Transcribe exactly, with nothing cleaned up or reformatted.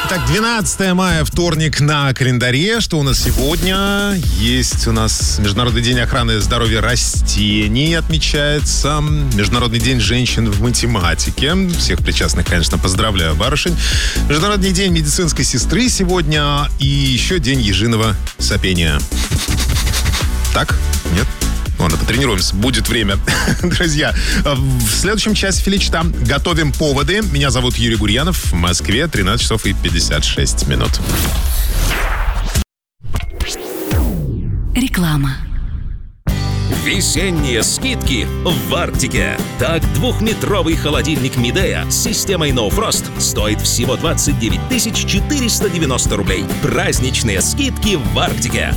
Так, двенадцатое мая, вторник на календаре. Что у нас сегодня? Есть у нас Международный день охраны здоровья растений отмечается. Международный день женщин в математике. Всех причастных, конечно, поздравляю, барышень. Международный день медицинской сестры сегодня. И еще день ежиного сопения. Так? Нет? Ладно, потренируемся, будет время. Друзья, в следующем часе Филичта готовим поводы. Меня зовут Юрий Гурьянов. В Москве тринадцать часов и пятьдесят шесть минут. Реклама. Весенние скидки в Арктике. Так, двухметровый холодильник Midea с системой No Frost стоит всего двадцать девять тысяч четыреста девяносто рублей. Праздничные скидки в Арктике.